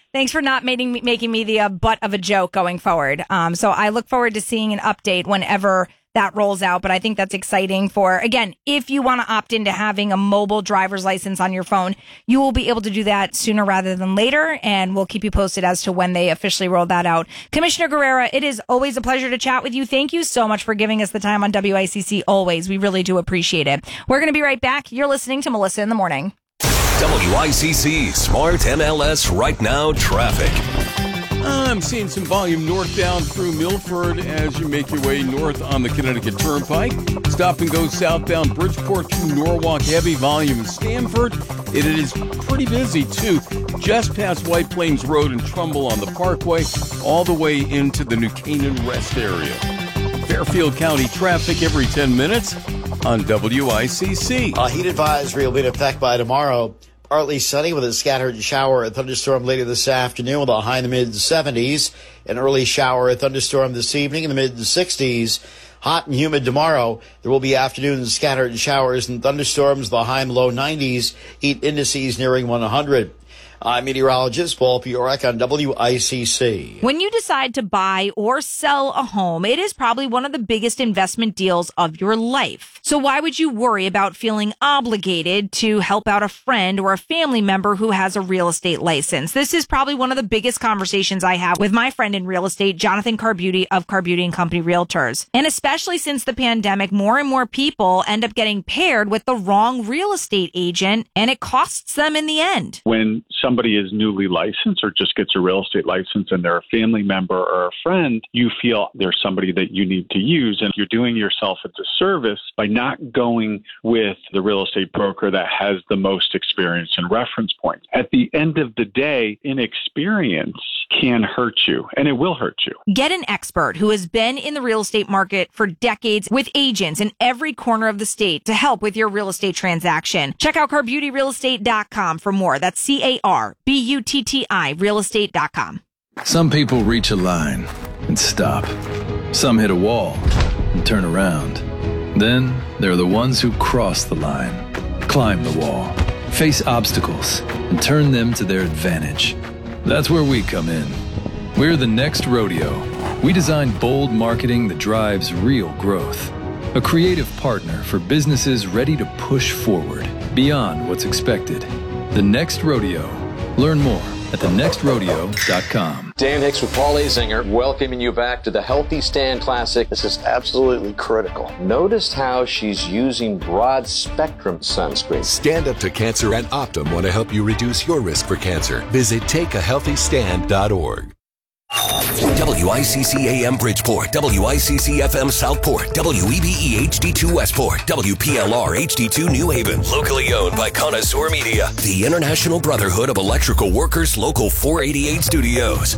Thanks for not making me the butt of a joke going forward. So I look forward to seeing an update whenever that rolls out. But I think that's exciting for, again, if you want to opt into having a mobile driver's license on your phone, you will be able to do that sooner rather than later. And we'll keep you posted as to when they officially roll that out. Commissioner Guerrera, it is always a pleasure to chat with you. Thank you so much for giving us the time on WICC always. We really do appreciate it. We're going to be right back. You're listening to Melissa in the Morning. WICC Smart MLS Right Now traffic. I'm seeing some volume northbound through Milford as you make your way north on the Connecticut Turnpike. Stop and go southbound Bridgeport through Norwalk. Heavy volume in Stamford. It is pretty busy, too. Just past White Plains Road and Trumbull on the Parkway, all the way into the New Canaan Rest area. Fairfield County traffic every 10 minutes on WICC. A heat advisory will be in effect by tomorrow. Partly sunny with a scattered shower or thunderstorm later this afternoon with a high in the mid-70s. An early shower or thunderstorm this evening in the mid-60s. Hot and humid tomorrow. There will be afternoon scattered showers and thunderstorms, the high and low 90s. Heat indices nearing 100. I'm meteorologist Paul Piorek on WICC. When you decide to buy or sell a home, it is probably one of the biggest investment deals of your life. So why would you worry about feeling obligated to help out a friend or a family member who has a real estate license? This is probably one of the biggest conversations I have with my friend in real estate, Jonathan Carbuti of Carbuti & Company Realtors. And especially since the pandemic, more and more people end up getting paired with the wrong real estate agent, and it costs them in the end. When somebody is newly licensed or just gets a real estate license and they're a family member or a friend, you feel there's somebody that you need to use, and you're doing yourself a disservice by not going with the real estate broker that has the most experience and reference points. At the end of the day, inexperience can hurt you, and it will hurt you. Get an expert who has been in the real estate market for decades with agents in every corner of the state to help with your real estate transaction. Check out CarButyRealEstate.com for more. That's CARBUTTI realestate.com. Some people reach a line and stop. Some hit a wall and turn around. Then there are the ones who cross the line, climb the wall, face obstacles, and turn them to their advantage. That's where we come in. We're the next rodeo. We design bold marketing that drives real growth. A creative partner for businesses ready to push forward beyond what's expected. The Next Rodeo. Learn more at thenextrodeo.com. Dan Hicks with Paul Azinger, welcoming you back to the Healthy Stand Classic. This is absolutely critical. Notice how she's using broad spectrum sunscreen. Stand Up to Cancer and Optum want to help you reduce your risk for cancer. Visit takeahealthystand.org. WICC AM Bridgeport, WICC FM Southport, WEBE HD2 Westport, WPLR HD2 New Haven. Locally owned by Connoisseur Media, the International Brotherhood of Electrical Workers, Local 488 Studios.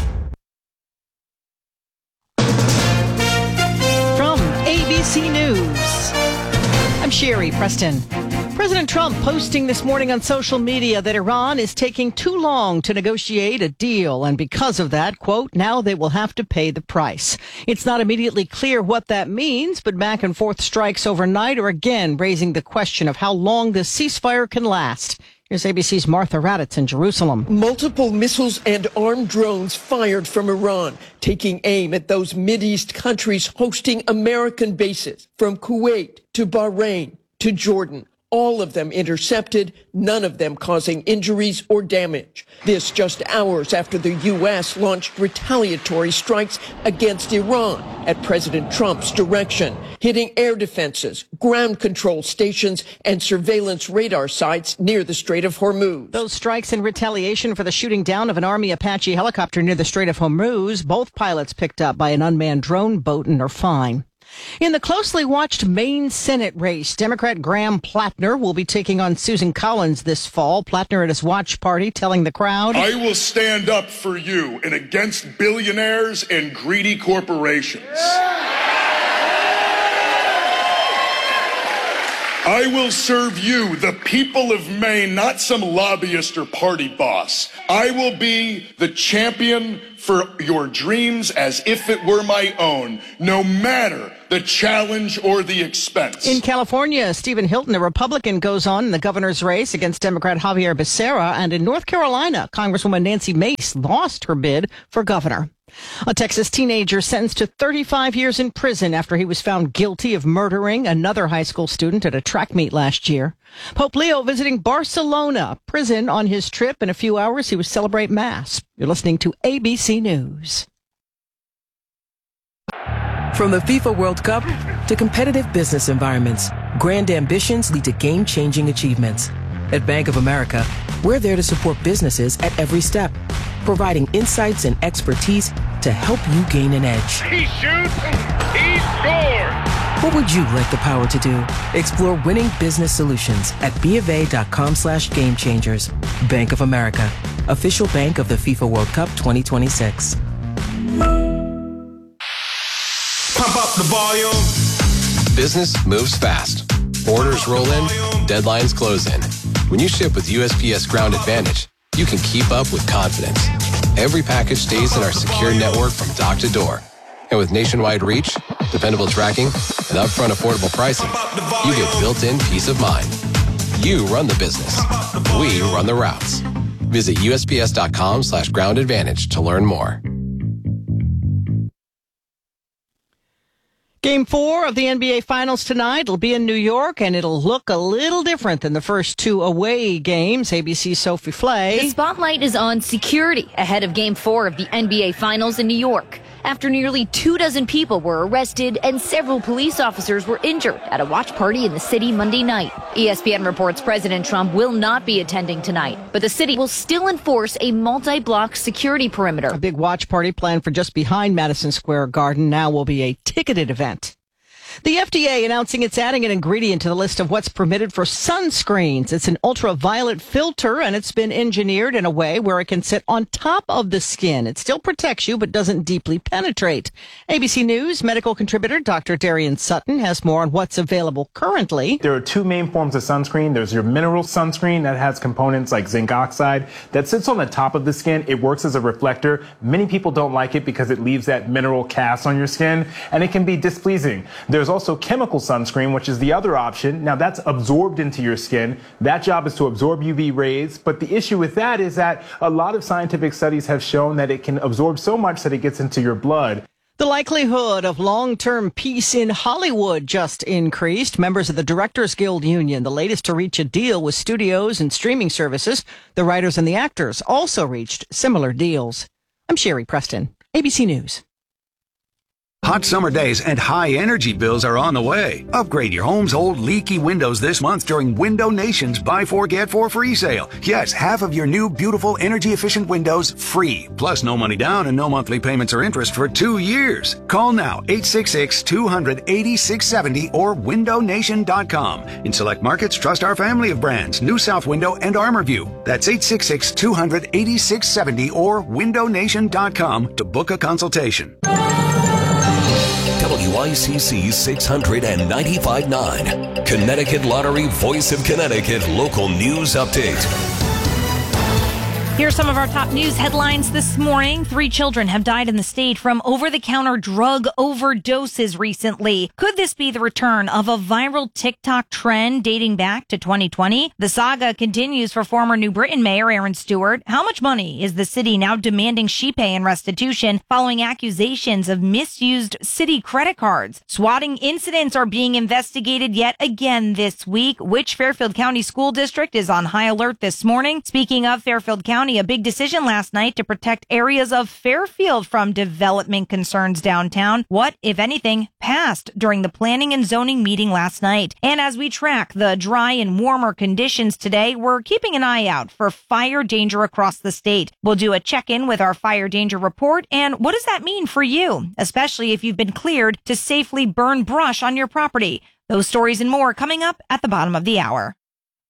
From ABC News, I'm Sherry Preston. President Trump posting this morning on social media that Iran is taking too long to negotiate a deal. And because of that, quote, now they will have to pay the price. It's not immediately clear what that means, but back and forth strikes overnight are again raising the question of how long this ceasefire can last. Here's ABC's Martha Raddatz in Jerusalem. Multiple missiles and armed drones fired from Iran, taking aim at those Mideast countries hosting American bases, from Kuwait to Bahrain to Jordan. All of them intercepted, none of them causing injuries or damage. This just hours after the U.S. launched retaliatory strikes against Iran at President Trump's direction, hitting air defenses, ground control stations, and surveillance radar sites near the Strait of Hormuz. Those strikes in retaliation for the shooting down of an Army Apache helicopter near the Strait of Hormuz, both pilots picked up by an unmanned drone boat and are fine. In the closely watched Maine Senate race, Democrat Graham Plattner will be taking on Susan Collins this fall. Plattner at his watch party telling the crowd, I will stand up for you and against billionaires and greedy corporations. I will serve you, the people of Maine, not some lobbyist or party boss. I will be the champion for your dreams as if it were my own, no matter the challenge or the expense. In California, Stephen Hilton, a Republican, goes on in the governor's race against Democrat Javier Becerra. And in North Carolina, Congresswoman Nancy Mace lost her bid for governor. A Texas teenager sentenced to 35 years in prison after he was found guilty of murdering another high school student at a track meet last year. Pope Leo visiting Barcelona prison on his trip. In a few hours, he will celebrate Mass. You're listening to ABC News. From the FIFA World Cup to competitive business environments, grand ambitions lead to game-changing achievements. At Bank of America, we're there to support businesses at every step, providing insights and expertise to help you gain an edge. He shoots, he scores! What would you like the power to do? Explore winning business solutions at BofA.com/gamechangers. Bank of America, official bank of the FIFA World Cup 2026. Pump up the volume. Business moves fast. Orders roll in, deadlines close in. When you ship with USPS Ground Advantage, you can keep up with confidence. Every package stays in our secure network from dock to door. And with nationwide reach, dependable tracking, and upfront affordable pricing, you get built-in peace of mind. You run the business. We run the routes. Visit USPS.com/Ground Advantage to learn more. Game 4 of the NBA Finals tonight. It'll be in New York, and it'll look a little different than the first two away games. ABC's Sophie Flay. The spotlight is on security ahead of Game 4 of the NBA Finals in New York, after nearly 24 people were arrested and several police officers were injured at a watch party in the city Monday night. ESPN reports President Trump will not be attending tonight, but the city will still enforce a multi-block security perimeter. A big watch party planned for just behind Madison Square Garden now will be a ticketed event. The FDA announcing it's adding an ingredient to the list of what's permitted for sunscreens. It's an ultraviolet filter, and it's been engineered in a way where it can sit on top of the skin. It still protects you, but doesn't deeply penetrate. ABC News medical contributor Dr. Darian Sutton has more on what's available currently. There are two main forms of sunscreen. There's your mineral sunscreen that has components like zinc oxide that sits on the top of the skin. It works as a reflector. Many people don't like it because it leaves that mineral cast on your skin, and it can be displeasing. There's also chemical sunscreen, which is the other option. Now that's absorbed into your skin. That job is to absorb UV rays. But the issue with that is that a lot of scientific studies have shown that it can absorb so much that it gets into your blood. The likelihood of long-term peace in Hollywood just increased. Members of the Directors Guild Union, the latest to reach a deal with studios and streaming services. The writers and the actors also reached similar deals. I'm Sherry Preston, ABC News. Hot summer days and high energy bills are on the way. Upgrade your home's old leaky windows this month during Window Nation's Buy 4 Get 4 free sale. Yes, half of your new beautiful energy efficient windows free. Plus no money down and no monthly payments or interest for 2 years. Call now 866-200-8670 or windownation.com. In select markets, trust our family of brands, New South Window and ArmorView. That's 866-200-8670 or windownation.com to book a consultation. WICC 695.9, Connecticut Lottery, Voice of Connecticut, local news update. Here's some of our top news headlines this morning. 3 children have died in the state from over-the-counter drug overdoses recently. Could this be the return of a viral TikTok trend dating back to 2020? The saga continues for former New Britain Mayor Aaron Stewart. How much money is the city now demanding she pay in restitution following accusations of misused city credit cards? Swatting incidents are being investigated yet again this week. Which Fairfield County School District is on high alert this morning? Speaking of Fairfield County, a big decision last night to protect areas of Fairfield from development concerns downtown. What, if anything, passed during the planning and zoning meeting last night? And as we track the dry and warmer conditions today, we're keeping an eye out for fire danger across the state. We'll do a check-in with our fire danger report. And what does that mean for you, especially if you've been cleared to safely burn brush on your property? Those stories and more coming up at the bottom of the hour.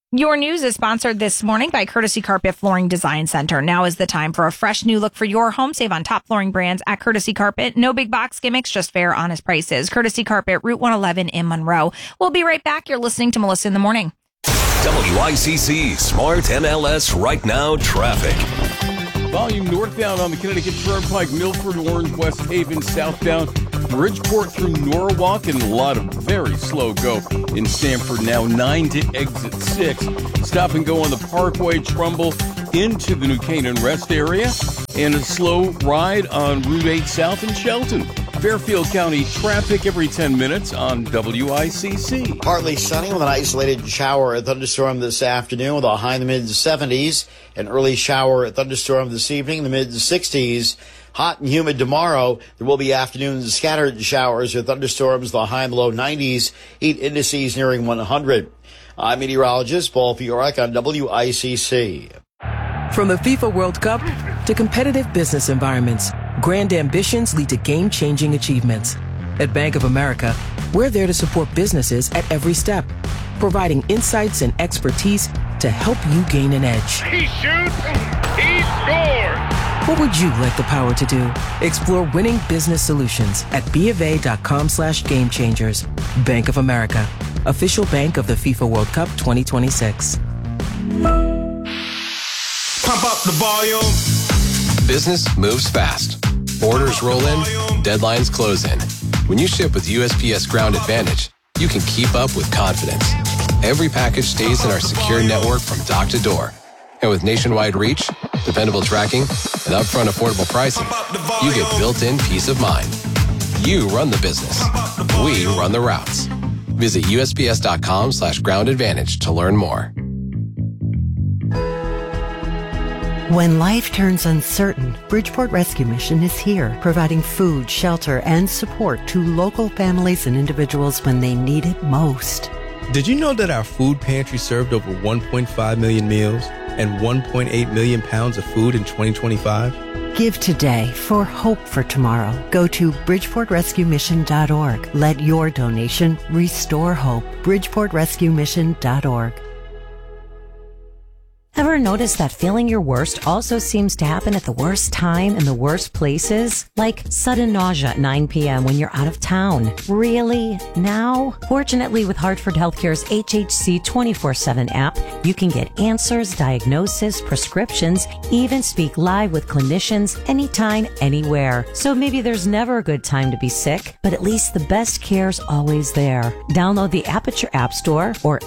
Your news is sponsored this morning by Courtesy Carpet Flooring Design Center. Now is the time for a fresh new look for your home. Save on top flooring brands at Courtesy Carpet. No big box gimmicks, just fair, honest prices. Courtesy Carpet, Route 111 in Monroe. We'll be right back. You're listening to Melissa in the Morning. WICC Smart MLS Right Now traffic. Volume northbound on the Connecticut Turnpike, Milford, Orange, West Haven, southbound, Bridgeport through Norwalk, and a lot of very slow go in Stamford now, 9 to exit 6. Stop and go on the Parkway, Trumbull into the New Canaan Rest area, and a slow ride on Route 8 South in Shelton. Fairfield County traffic every 10 minutes on WICC. Partly sunny with an isolated shower or thunderstorm this afternoon with a high in the mid-70s. An early shower or thunderstorm this evening in the mid-60s. Hot and humid tomorrow. There will be afternoon scattered showers or thunderstorms, the high and low 90s. Heat indices nearing 100. I'm meteorologist Paul Fiorek on WICC. From the FIFA World Cup to competitive business environments, grand ambitions lead to game-changing achievements. At Bank of America, we're there to support businesses at every step, providing insights and expertise to help you gain an edge. He shoots, he scores! What would you like the power to do? Explore winning business solutions at BofA.com/gamechangers. Bank of America, official bank of the FIFA World Cup 2026. Pump up the volume. Business moves fast. Orders roll in, deadlines close in. When you ship with USPS Ground Advantage, you can keep up with confidence. Every package stays in our secure network from dock to door. And with nationwide reach, dependable tracking, and upfront affordable pricing, you get built-in peace of mind. You run the business. We run the routes. Visit USPS.com/Ground Advantage to learn more. When life turns uncertain, Bridgeport Rescue Mission is here, providing food, shelter, and support to local families and individuals when they need it most. Did you know that our food pantry served over 1.5 million meals and 1.8 million pounds of food in 2025? Give today for hope for tomorrow. Go to BridgeportRescueMission.org. Let your donation restore hope. BridgeportRescueMission.org. Ever notice that feeling your worst also seems to happen at the worst time in the worst places? Like sudden nausea at 9 p.m. when you're out of town. Really? Now? Fortunately, with Hartford Healthcare's HHC 24/7 app, you can get answers, diagnosis, prescriptions, even speak live with clinicians anytime, anywhere. So maybe there's never a good time to be sick, but at least the best care's always there. Download the app at your app store or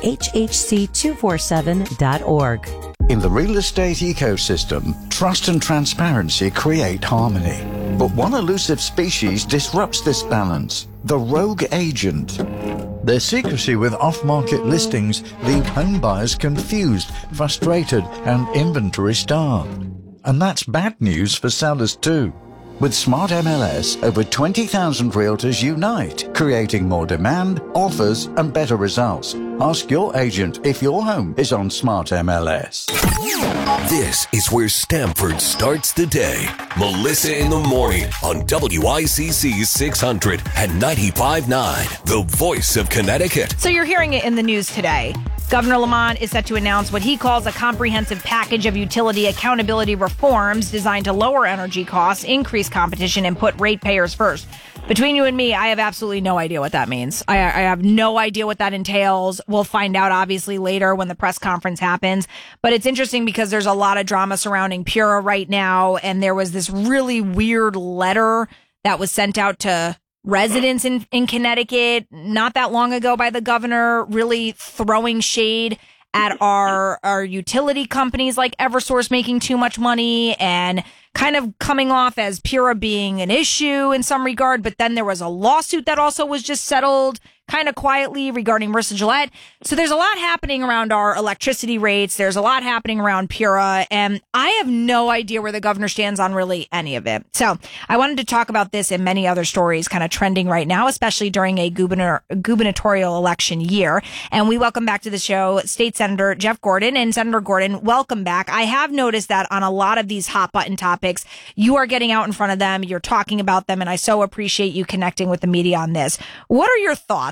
hhc247.org. In the real estate ecosystem, trust and transparency create harmony. But one elusive species disrupts this balance: the rogue agent. Their secrecy with off-market listings leave home buyers confused, frustrated, and inventory starved. And that's bad news for sellers too. With Smart MLS, over 20,000 realtors unite, creating more demand, offers, and better results. Ask your agent if your home is on Smart MLS. This is where Stamford starts the day. Melissa in the Morning on WICC 600 and 95.9, the voice of Connecticut. So you're hearing it in the news today. Governor Lamont is set to announce what he calls a comprehensive package of utility accountability reforms designed to lower energy costs, increase competition, and put ratepayers first. Between you and me, I have absolutely no idea what that means. I have no idea what that entails. We'll find out, obviously, later when the press conference happens. But it's interesting because there's a lot of drama surrounding Pura right now, and there was this really weird letter that was sent out to residents in Connecticut not that long ago by the governor, really throwing shade at our utility companies like Eversource making too much money and kind of coming off as Pura being an issue in some regard. But then there was a lawsuit that also was just settled kind of quietly regarding Marissa Gillette. So there's a lot happening around our electricity rates. There's a lot happening around Pura, and I have no idea where the governor stands on really any of it. So I wanted to talk about this and many other stories kind of trending right now, especially during a gubernatorial election year. And we welcome back to the show State Senator Jeff Gordon. And Senator Gordon, welcome back. I have noticed that on a lot of these hot button topics, you are getting out in front of them, you're talking about them, and I so appreciate you connecting with the media on this. What are your thoughts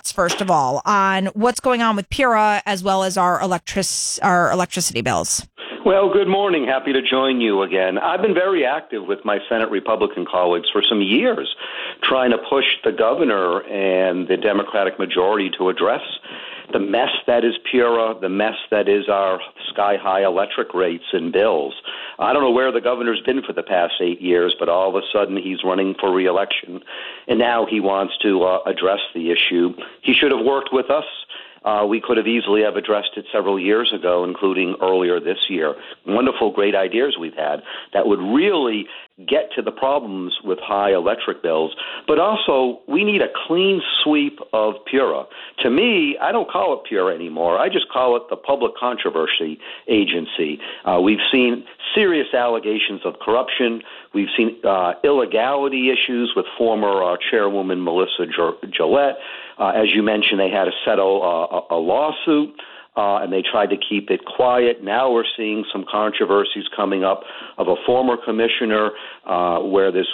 thoughts, first of all, on what's going on with Pura as well as our electricity bills. Well, good morning. Happy to join you again. I've been very active with my Senate Republican colleagues for some years, trying to push the governor and the Democratic majority to address the mess that is Pura, the mess that is our sky-high electric rates and bills. I don't know where the governor's been for the past 8 years, but all of a sudden he's running for re-election, and now he wants to address the issue. He should have worked with us. We could have easily have addressed it several years ago, including earlier this year. Wonderful, great ideas we've had that would really get to the problems with high electric bills. But also, we need a clean sweep of Pura. To me, I don't call it Pura anymore. I just call it the Public Controversy Agency. We've seen serious allegations of corruption. We've seen illegality issues with former chairwoman Melissa Gillette. As you mentioned, they had to settle a lawsuit, and they tried to keep it quiet. Now we're seeing some controversies coming up of a former commissioner where there's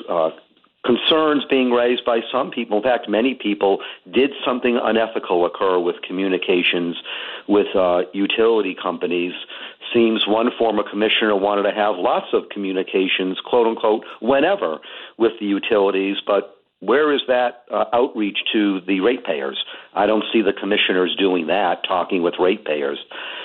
concerns being raised by some people. In fact, many people did something unethical occur with communications with utility companies. Seems one former commissioner wanted to have lots of communications, quote unquote, whenever with the utilities, but where is that outreach to the ratepayers? I don't see the commissioners doing that, talking with ratepayers.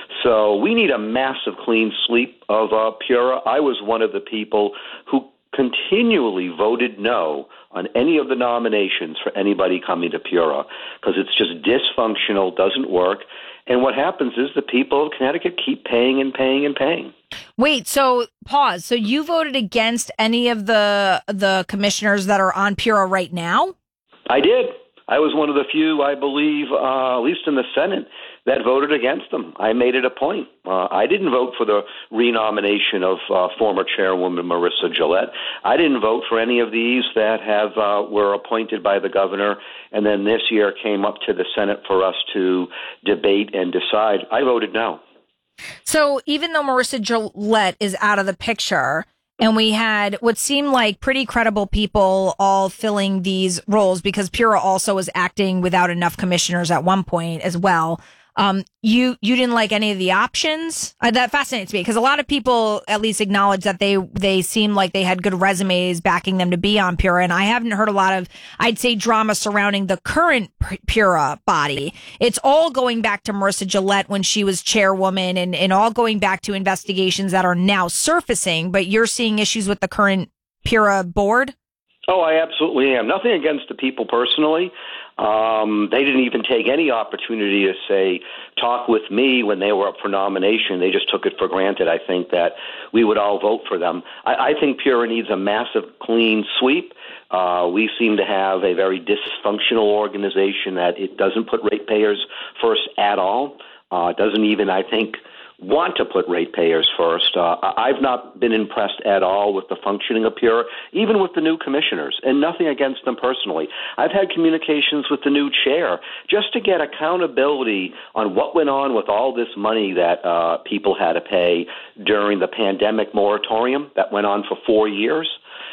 So we need a massive clean sweep of Pura. I was one of the people who continually voted no on any of the nominations for anybody coming to Pura because it's just dysfunctional, doesn't work. And what happens is the people of Connecticut keep paying and paying and paying. Wait, so pause. So you voted against any of the commissioners that are on Pura right now? I did. I was one of the few, I believe, at least in the Senate, that voted against them. I made it a point. I didn't vote for the renomination of former chairwoman Melissa Gillette. I didn't vote for any of these that were appointed by the governor and then this year came up to the Senate for us to debate and decide. I voted no. So even though Melissa Gillette is out of the picture, and we had what seemed like pretty credible people all filling these roles because Pura also was acting without enough commissioners at one point as well. You didn't like any of the options? That fascinates me because a lot of people at least acknowledge that they seemed like they had good resumes backing them to be on Pura. And I haven't heard a lot of, I'd say, drama surrounding the current Pura body. It's all going back to Melissa Gillette when she was chairwoman and all going back to investigations that are now surfacing. But you're seeing issues with the current Pura board? Oh, I absolutely am. Nothing against the people personally. They didn't even take any opportunity to say, talk with me when they were up for nomination. They just took it for granted, I think, that we would all vote for them. I think Pura needs a massive clean sweep. We seem to have a very dysfunctional organization that it doesn't put ratepayers first at all. It doesn't even, I think, want to put ratepayers first. I've not been impressed at all with the functioning of Pura, even with the new commissioners, and nothing against them personally. I've had communications with the new chair just to get accountability on what went on with all this money that people had to pay during the pandemic moratorium that went on for 4 years.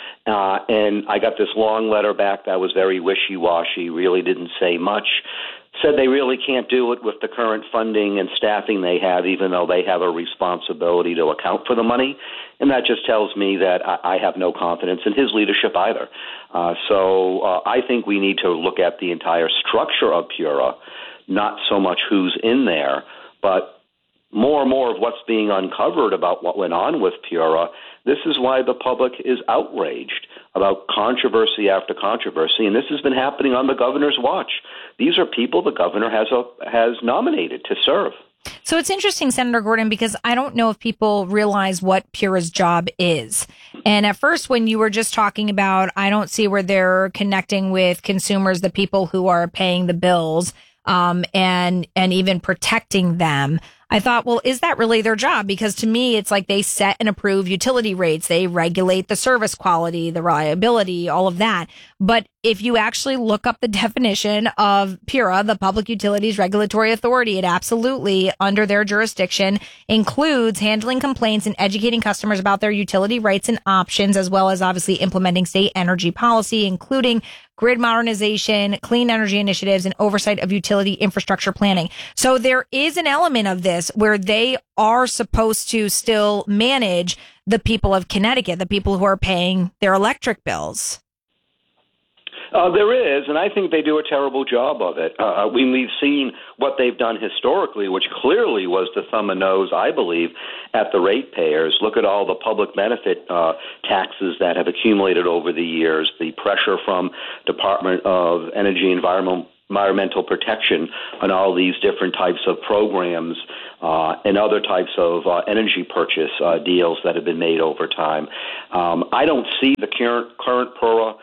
And I got this long letter back that was very wishy-washy, really didn't say much. Said they really can't do it with the current funding and staffing they have, even though they have a responsibility to account for the money. And that just tells me that I have no confidence in his leadership either. So I think we need to look at the entire structure of Pura, not so much who's in there, but more and more of what's being uncovered about what went on with Pura. This is why the public is outraged about controversy after controversy, and this has been happening on the governor's watch. These are people the governor has nominated to serve. So it's interesting, Senator Gordon, because I don't know if people realize what Pura's job is. And at first, when you were just talking about, I don't see where they're connecting with consumers, the people who are paying the bills, and even protecting them. I thought, well, is that really their job? Because to me, it's like they set and approve utility rates. They regulate the service quality, the reliability, all of that. But if you actually look up the definition of PURA, the Public Utilities Regulatory Authority, it absolutely, under their jurisdiction, includes handling complaints and educating customers about their utility rights and options, as well as obviously implementing state energy policy, including grid modernization, clean energy initiatives, and oversight of utility infrastructure planning. So there is an element of this where they are supposed to still manage the people of Connecticut, the people who are paying their electric bills. There is, and I think they do a terrible job of it. We've seen what they've done historically, which clearly was to thumb a nose, I believe, at the ratepayers. Look at all the public benefit taxes that have accumulated over the years, the pressure from Department of Energy and Environmental Protection on all these different types of programs and other types of energy purchase deals that have been made over time. I don't see the current PURA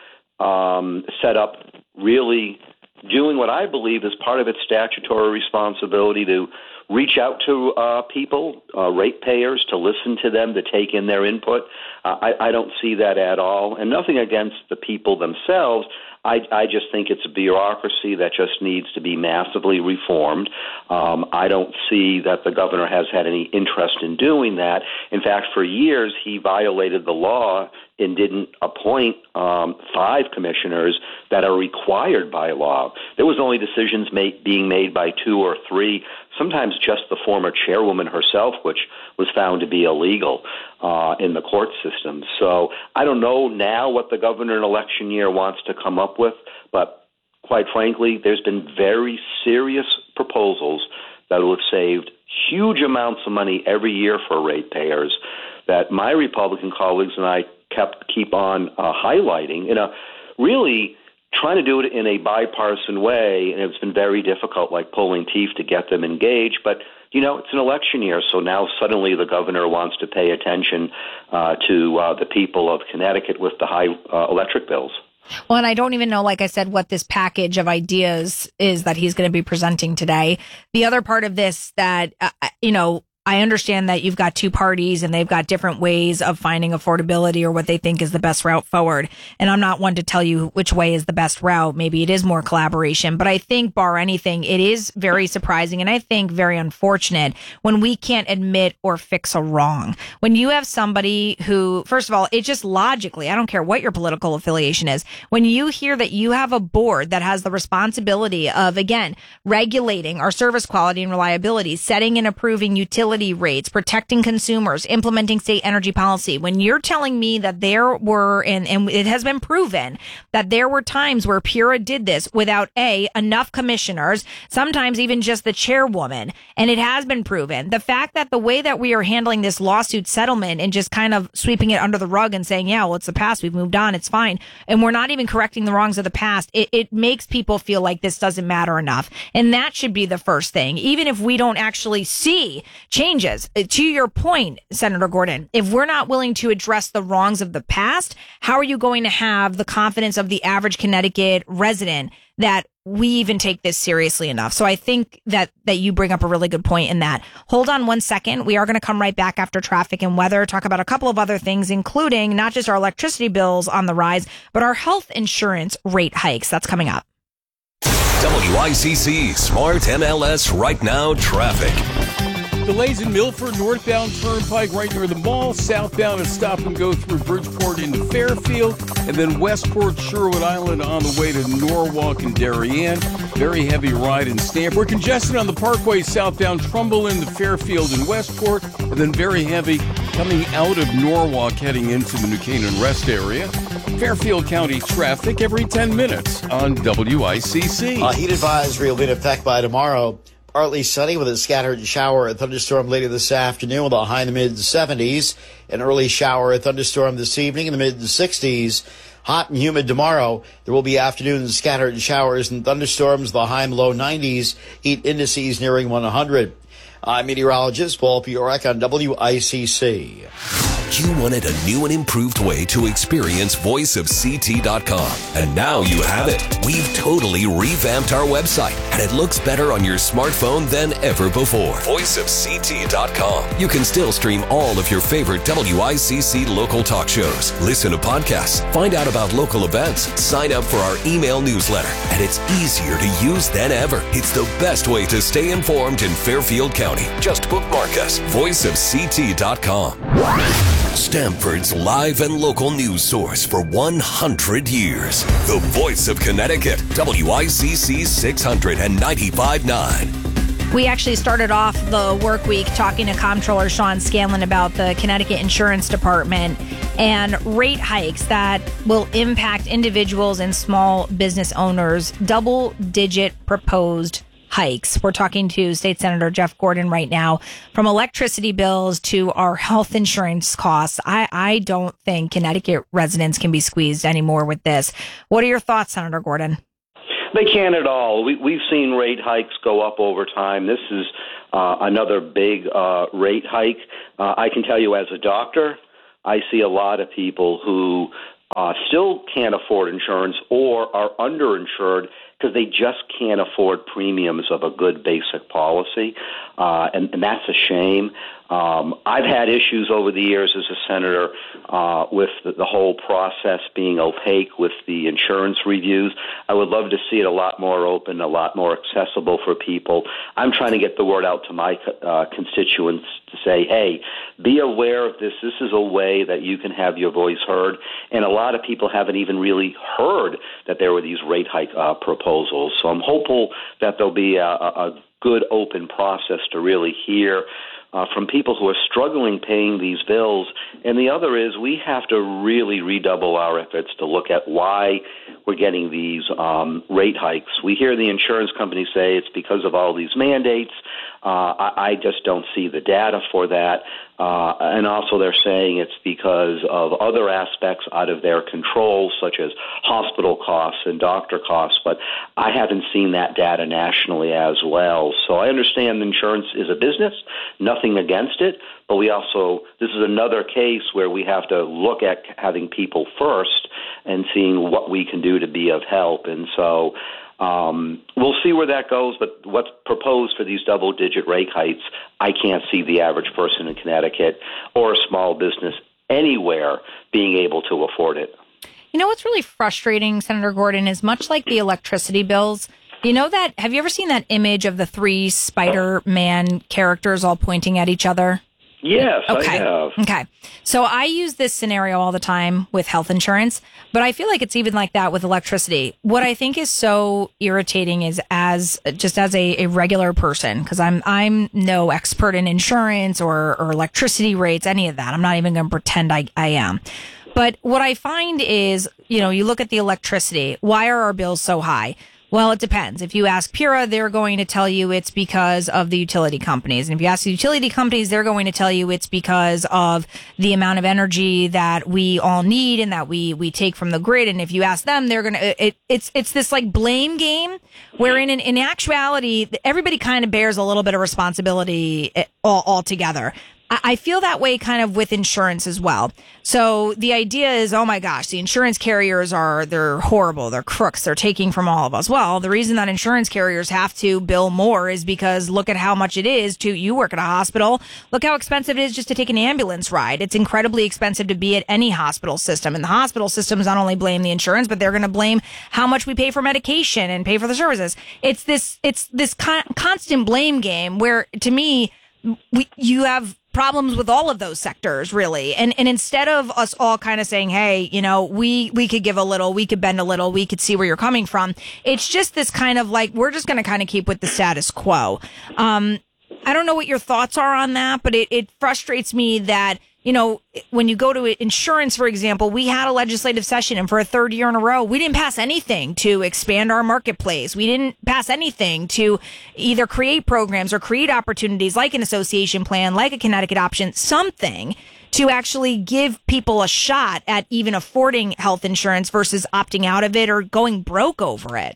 set up really doing what I believe is part of its statutory responsibility to reach out to people, ratepayers, to listen to them, to take in their input. I don't see that at all, and nothing against the people themselves. I just think it's a bureaucracy that just needs to be massively reformed. I don't see that the governor has had any interest in doing that. In fact, for years, he violated the law and didn't appoint 5 commissioners that are required by law. There was only decisions being made by 2 or 3, sometimes just the former chairwoman herself, which was found to be illegal in the court system. So I don't know now what the governor in election year wants to come up with, but quite frankly, there's been very serious proposals that will have saved huge amounts of money every year for ratepayers that my Republican colleagues and I keep on highlighting, really trying to do it in a bipartisan way, and it's been very difficult, like pulling teeth to get them engaged. But, it's an election year, so now suddenly the governor wants to pay attention to the people of Connecticut with the high electric bills. Well, and I don't even know, like I said, what this package of ideas is that he's going to be presenting today. The other part of this that, I understand that you've got 2 parties and they've got different ways of finding affordability or what they think is the best route forward. And I'm not one to tell you which way is the best route. Maybe it is more collaboration, but I think bar anything, it is very surprising and I think very unfortunate when we can't admit or fix a wrong. When you have somebody who, first of all, it just logically, I don't care what your political affiliation is, when you hear that you have a board that has the responsibility of, again, regulating our service quality and reliability, setting and approving utility rates, protecting consumers, implementing state energy policy. When you're telling me that there were, and it has been proven that there were times where PURA did this without enough commissioners, sometimes even just the chairwoman, and it has been proven. The fact that the way that we are handling this lawsuit settlement and just kind of sweeping it under the rug and saying, yeah, well, it's the past, we've moved on, it's fine, and we're not even correcting the wrongs of the past, it makes people feel like this doesn't matter enough. And that should be the first thing. Even if we don't actually see changes. To your point, Senator Gordon, if we're not willing to address the wrongs of the past, how are you going to have the confidence of the average Connecticut resident that we even take this seriously enough? So I think that you bring up a really good point in that. Hold on one second. We are going to come right back after traffic and weather, talk about a couple of other things, including not just our electricity bills on the rise, but our health insurance rate hikes. That's coming up. WICC Smart MLS Right Now traffic. Delays in Milford, northbound Turnpike right near the mall, southbound and stop and go through Bridgeport into Fairfield, and then Westport, Sherwood Island on the way to Norwalk and Darien. Very heavy ride in Stamford. Congestion on the Parkway, southbound Trumbull into Fairfield and Westport, and then very heavy coming out of Norwalk heading into the New Canaan Rest area. Fairfield County traffic every 10 minutes on WICC. Heat advisory will be in effect by tomorrow. Partly sunny with a scattered shower or thunderstorm later this afternoon with a high in the mid-70s. An early shower or thunderstorm this evening in the mid-60s. Hot and humid tomorrow. There will be afternoon scattered showers and thunderstorms, the high and low 90s. Heat indices nearing 100. I'm meteorologist Paul Piorek on WICC. You wanted a new and improved way to experience voiceofct.com. And now you have it. We've totally revamped our website, and it looks better on your smartphone than ever before. Voiceofct.com. You can still stream all of your favorite WICC local talk shows, listen to podcasts, find out about local events, sign up for our email newsletter, and it's easier to use than ever. It's the best way to stay informed in Fairfield County. Just bookmark us. Voiceofct.com. Stamford's live and local news source for 100 years. The voice of Connecticut, WICC 695.9. We actually started off the work week talking to Comptroller Sean Scanlon about the Connecticut Insurance Department and rate hikes that will impact individuals and small business owners. Double-digit proposed hikes. We're talking to State Senator Jeff Gordon right now. From electricity bills to our health insurance costs, I don't think Connecticut residents can be squeezed anymore with this. What are your thoughts, Senator Gordon? They can't at all. We've seen rate hikes go up over time. This is another big rate hike. I can tell you as a doctor, I see a lot of people who still can't afford insurance or are underinsured because they just can't afford premiums of a good basic policy, and that's a shame. I've had issues over the years as a senator with the whole process being opaque with the insurance reviews. I would love to see it a lot more open, a lot more accessible for people. I'm trying to get the word out to my constituents to say, hey, be aware of this. This is a way that you can have your voice heard. And a lot of people haven't even really heard that there were these rate hike proposals. So I'm hopeful that there'll be a good open process to really hear from people who are struggling paying these bills. And the other is we have to really redouble our efforts to look at why we're getting these rate hikes. We hear the insurance companies say it's because of all these mandates. I just don't see the data for that. And also they're saying it's because of other aspects out of their control, such as hospital costs and doctor costs, but I haven't seen that data nationally as well. So I understand insurance is a business, nothing against it, but this is another case where we have to look at having people first and seeing what we can do to be of help. And so we'll see where that goes, but what's proposed for these double-digit rate hikes, I can't see the average person in Connecticut or a small business anywhere being able to afford it. You know what's really frustrating, Senator Gordon, is much like the electricity bills. You know that, have you ever seen that image of the three Spider-Man characters all pointing at each other? Yes, okay. I have. Okay. So I use this scenario all the time with health insurance, but I feel like it's even like that with electricity. What I think is so irritating is as a regular person, because I'm no expert in insurance or electricity rates, any of that. I'm not even going to pretend I am. But what I find is, you look at the electricity. Why are our bills so high? Well, it depends. If you ask Pura, they're going to tell you it's because of the utility companies. And if you ask the utility companies, they're going to tell you it's because of the amount of energy that we all need and that we take from the grid. And if you ask them, they're going to, it's this like blame game wherein in actuality, everybody kind of bears a little bit of responsibility altogether. I feel that way kind of with insurance as well. So the idea is, oh my gosh, the insurance carriers they're horrible. They're crooks. They're taking from all of us. Well, the reason that insurance carriers have to bill more is because look at how much it is you work at a hospital. Look how expensive it is just to take an ambulance ride. It's incredibly expensive to be at any hospital system. And the hospital systems not only blame the insurance, but they're going to blame how much we pay for medication and pay for the services. It's this constant blame game where, to me, you have problems with all of those sectors, really. And instead of us all kind of saying, hey, we could give a little, we could bend a little, we could see where you're coming from. It's just this kind of like, we're just going to kind of keep with the status quo. I don't know what your thoughts are on that, but it frustrates me that, when you go to insurance, for example, we had a legislative session and for a third year in a row, we didn't pass anything to expand our marketplace. We didn't pass anything to either create programs or create opportunities like an association plan, like a Connecticut option, something to actually give people a shot at even affording health insurance versus opting out of it or going broke over it.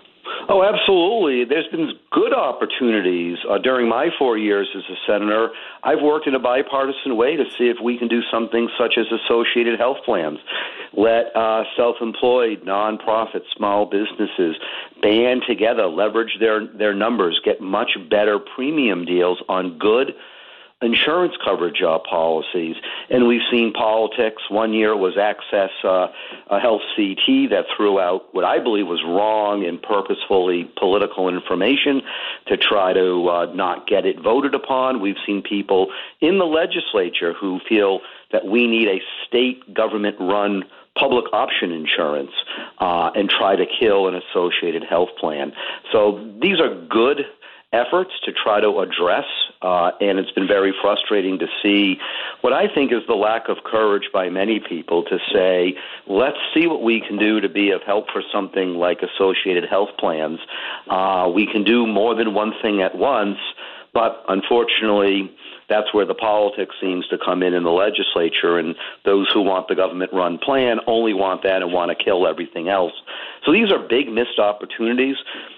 Oh, absolutely. There's been good opportunities. During my 4 years as a senator, I've worked in a bipartisan way to see if we can do something such as associated health plans. Let self-employed, nonprofit, small businesses band together, leverage their numbers, get much better premium deals on good insurance coverage policies. And we've seen politics. One year was Access Health CT that threw out what I believe was wrong and purposefully political information to try to not get it voted upon. We've seen people in the legislature who feel that we need a state government-run public option insurance and try to kill an associated health plan. So these are good efforts to try to address, and it's been very frustrating to see what I think is the lack of courage by many people to say, let's see what we can do to be of help for something like associated health plans. We can do more than one thing at once, but unfortunately, that's where the politics seems to come in the legislature, and those who want the government-run plan only want that and want to kill everything else. So these are big missed opportunities.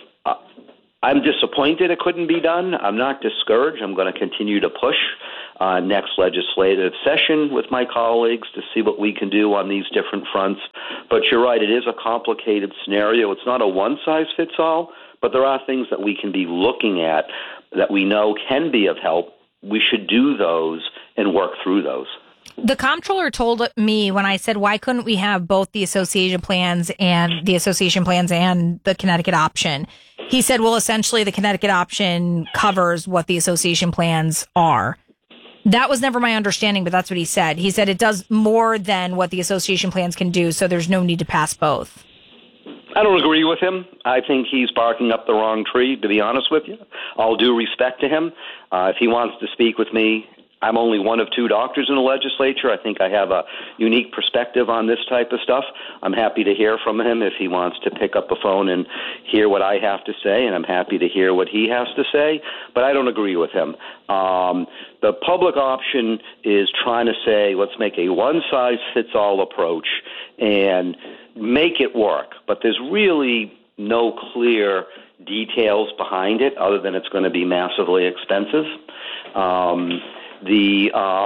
I'm disappointed it couldn't be done. I'm not discouraged. I'm going to continue to push next legislative session with my colleagues to see what we can do on these different fronts. But you're right, it is a complicated scenario. It's not a one-size-fits-all, but there are things that we can be looking at that we know can be of help. We should do those and work through those. The comptroller told me when I said, why couldn't we have both the association plans and the Connecticut option? He said, well, essentially the Connecticut option covers what the association plans are. That was never my understanding, but that's what he said. He said it does more than what the association plans can do, so there's no need to pass both. I don't agree with him. I think he's barking up the wrong tree, to be honest with you. All due respect to him. If he wants to speak with me, I'm only one of two doctors in the legislature. I think I have a unique perspective on this type of stuff. I'm happy to hear from him if he wants to pick up the phone and hear what I have to say, and I'm happy to hear what he has to say, but I don't agree with him. The public option is trying to say, let's make a one-size-fits-all approach and make it work, but there's really no clear details behind it other than it's going to be massively expensive. The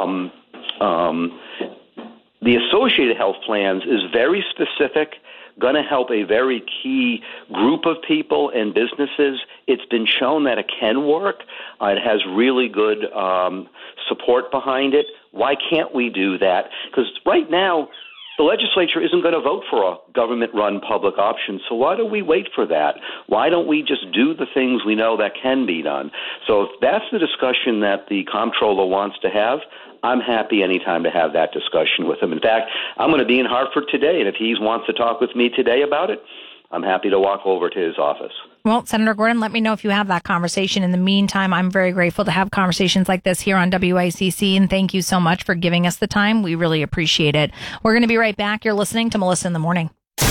associated health plans is very specific, going to help a very key group of people and businesses. It's been shown that it can work. It has really good support behind it. Why can't we do that? Because right now, the legislature isn't going to vote for a government-run public option, so why do we wait for that? Why don't we just do the things we know that can be done? So if that's the discussion that the comptroller wants to have, I'm happy anytime to have that discussion with him. In fact, I'm going to be in Hartford today, and if he wants to talk with me today about it, I'm happy to walk over to his office. Well, Senator Gordon, let me know if you have that conversation. In the meantime, I'm very grateful to have conversations like this here on WICC, and thank you so much for giving us the time. We really appreciate it. We're going to be right back. You're listening to Melissa in the Morning.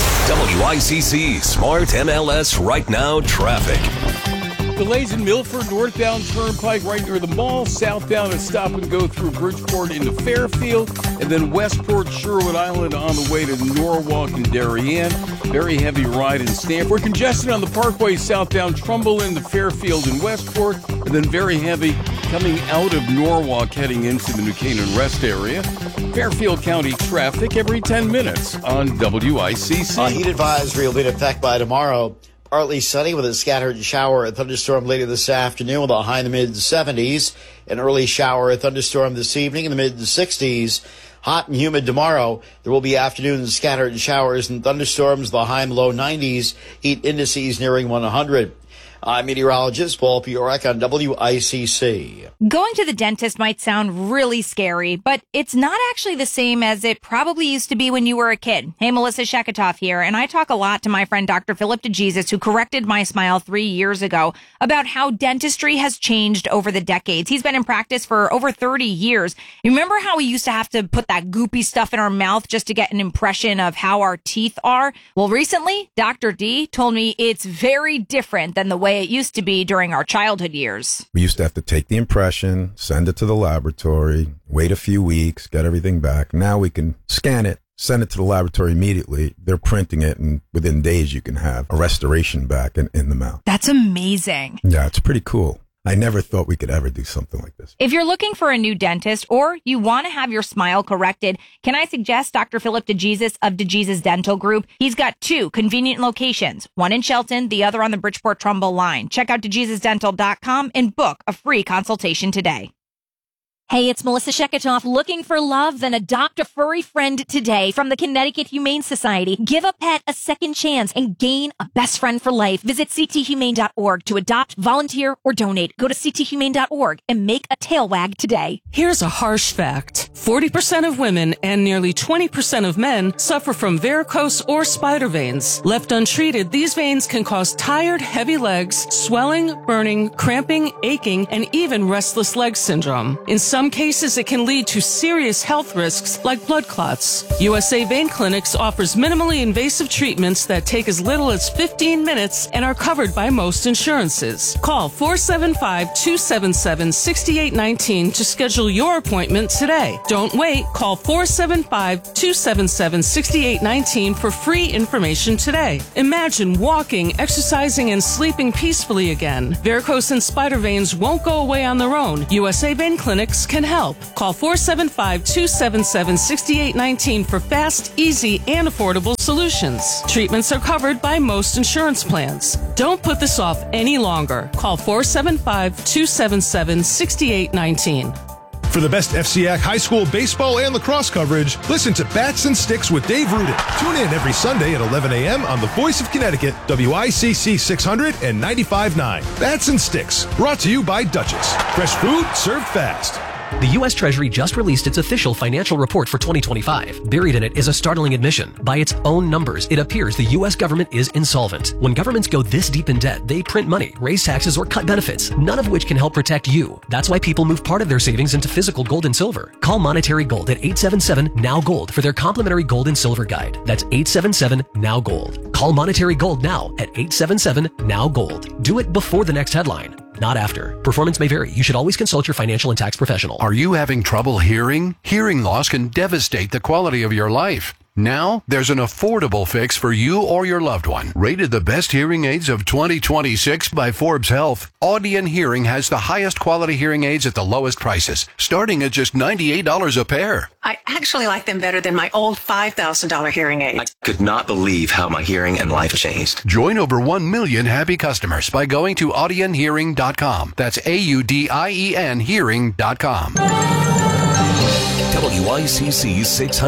WICC Smart MLS Right Now Traffic. Delays in Milford, northbound Turnpike right near the mall, southbound at Stop and Go through Bridgeport into Fairfield, and then Westport, Sherwood Island on the way to Norwalk and Darien. Very heavy ride in Stamford. Congestion on the Parkway southbound Trumbull into Fairfield and Westport, and then very heavy coming out of Norwalk heading into the New Canaan Rest area. Fairfield County traffic every 10 minutes on WICC. Heat advisory will be in effect by tomorrow. Partly sunny with a scattered shower and thunderstorm later this afternoon with a high in the mid-70s. An early shower and thunderstorm this evening in the mid-60s. Hot and humid tomorrow. There will be afternoon scattered showers and thunderstorms, the high in the low 90s. Heat indices nearing 100. I'm meteorologist Paul Piorek on WICC. Going to the dentist might sound really scary, but it's not actually the same as it probably used to be when you were a kid. Hey, Melissa Sheketoff here, and I talk a lot to my friend Dr. Philip DeJesus, who corrected my smile 3 years ago, about how dentistry has changed over the decades. He's been in practice for over 30 years. You remember how we used to have to put that goopy stuff in our mouth just to get an impression of how our teeth are? Well, recently, Dr. D told me it's very different than the way it used to be during our childhood years. We used to have to take the impression, send it to the laboratory, wait a few weeks, get everything back. Now we can scan it, send it to the laboratory immediately. They're printing it, and within days you can have a restoration back in the mouth. That's amazing. Yeah, it's pretty cool. I never thought we could ever do something like this. If you're looking for a new dentist or you want to have your smile corrected, can I suggest Dr. Philip DeJesus of DeJesus Dental Group? He's got two convenient locations, one in Shelton, the other on the Bridgeport-Trumbull line. Check out DeJesusDental.com and book a free consultation today. Hey, it's Melissa Sheketoff. Looking for love? Then adopt a furry friend today from the Connecticut Humane Society. Give a pet a second chance and gain a best friend for life. Visit cthumane.org to adopt, volunteer, or donate. Go to cthumane.org and make a tail wag today. Here's a harsh fact. 40% of women and nearly 20% of men suffer from varicose or spider veins. Left untreated, these veins can cause tired, heavy legs, swelling, burning, cramping, aching, and even restless leg syndrome. In some cases, it can lead to serious health risks like blood clots. USA Vein Clinics offers minimally invasive treatments that take as little as 15 minutes and are covered by most insurances. Call 475-277-6819 to schedule your appointment today. Don't wait. Call 475-277-6819 for free information today. Imagine walking, exercising, and sleeping peacefully again. Varicose and spider veins won't go away on their own. USA Vein Clinics can help. Call 475-277-6819 for fast, easy, and affordable solutions. Treatments are covered by most insurance plans. Don't put this off any longer. Call 475-277-6819. For the best FCAC high school baseball and lacrosse coverage, listen to Bats and Sticks with Dave Rudin. Tune in every Sunday at 11 a.m. on the Voice of Connecticut, WICC 600 and 95.9. Bats and Sticks, brought to you by Duchess. Fresh food served fast. The U.S. Treasury just released its official financial report for 2025. Buried in it is a startling admission. By its own numbers, it appears the U.S. government is insolvent. When governments go this deep in debt, they print money, raise taxes, or cut benefits, none of which can help protect you. That's why people move part of their savings into physical gold and silver. Call Monetary Gold at 877-NOW-GOLD for their complimentary gold and silver guide. That's 877-NOW-GOLD. Call Monetary Gold now at 877-NOW-GOLD. Do it before the next headline, not after. Performance may vary. You should always consult your financial and tax professional. Are you having trouble hearing? Hearing loss can devastate the quality of your life. Now, there's an affordable fix for you or your loved one. Rated the best hearing aids of 2026 by Forbes Health, Audion Hearing has the highest quality hearing aids at the lowest prices, starting at just $98 a pair. I actually like them better than my old $5,000 hearing aid. I could not believe how my hearing and life changed. Join over 1 million happy customers by going to audionhearing.com. That's AUDIEN hearing.com. WICC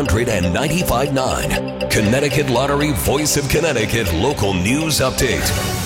695.9, Connecticut Lottery Voice of Connecticut Local News Update.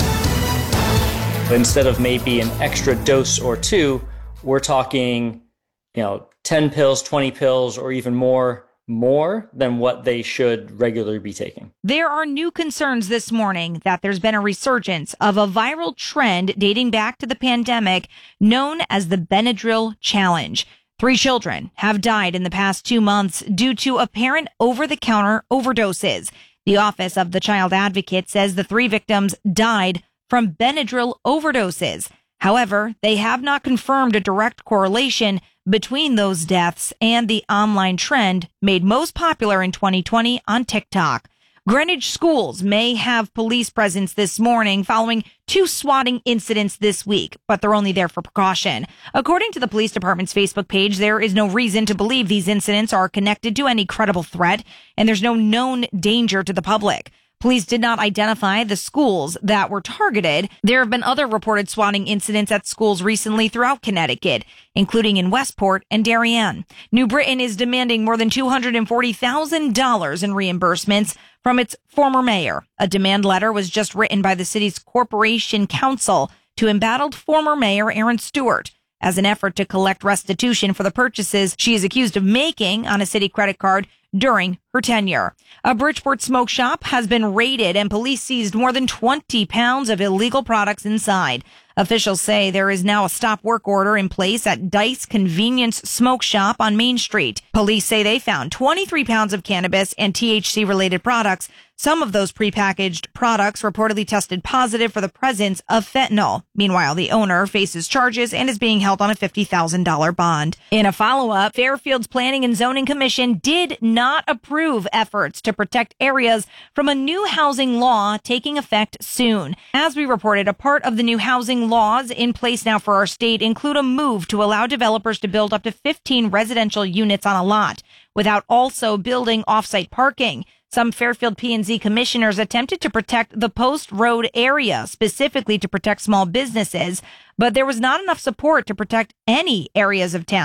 Instead of maybe an extra dose or two, we're talking, 10 pills, 20 pills, or even more than what they should regularly be taking. There are new concerns this morning that there's been a resurgence of a viral trend dating back to the pandemic known as the Benadryl Challenge. 3 children have died in the past 2 months due to apparent over-the-counter overdoses. The Office of the Child Advocate says the 3 victims died from Benadryl overdoses. However, they have not confirmed a direct correlation between those deaths and the online trend made most popular in 2020 on TikTok. Greenwich schools may have police presence this morning following 2 swatting incidents this week, but they're only there for precaution. According to the police department's Facebook page, there is no reason to believe these incidents are connected to any credible threat, and there's no known danger to the public. Police did not identify the schools that were targeted. There have been other reported swatting incidents at schools recently throughout Connecticut, including in Westport and Darien. New Britain is demanding more than $240,000 in reimbursements from its former mayor. A demand letter was just written by the city's Corporation Council to embattled former mayor Aaron Stewart as an effort to collect restitution for the purchases she is accused of making on a city credit card during her tenure. A Bridgeport smoke shop has been raided and police seized more than 20 pounds of illegal products inside. Officials say there is now a stop work order in place at Dice Convenience Smoke Shop on Main Street. Police say they found 23 pounds of cannabis and THC-related products. Some of those prepackaged products reportedly tested positive for the presence of fentanyl. Meanwhile, the owner faces charges and is being held on a $50,000 bond. In a follow-up, Fairfield's Planning and Zoning Commission did not approve efforts to protect areas from a new housing law taking effect soon. As we reported, a part of the new housing laws in place now for our state include a move to allow developers to build up to 15 residential units on a lot without also building off-site parking. Some Fairfield P&Z commissioners attempted to protect the Post Road area, specifically to protect small businesses, but there was not enough support to protect any areas of town.